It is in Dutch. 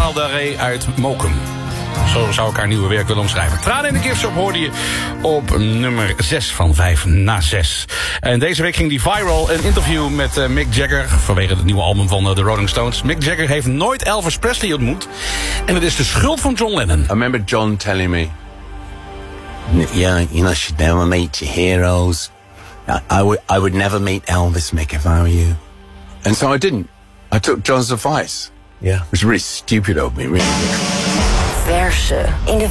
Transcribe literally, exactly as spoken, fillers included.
Lana Del Rey uit Mokum. Zo zou ik haar nieuwe werk willen omschrijven. Tranen in de Giftshop hoorde je op nummer zes van vijf na zes. En deze week ging die viral. Een interview met uh, Mick Jagger vanwege het nieuwe album van uh, The Rolling Stones. Mick Jagger heeft nooit Elvis Presley ontmoet. En het is de schuld van John Lennon. I remember John telling me, yeah, you know, you never meet your heroes. I, I, would, I would never meet Elvis, Mick, if I were you. And so I didn't. I took John's advice. Yeah. It was really stupid of me, really. Verse in de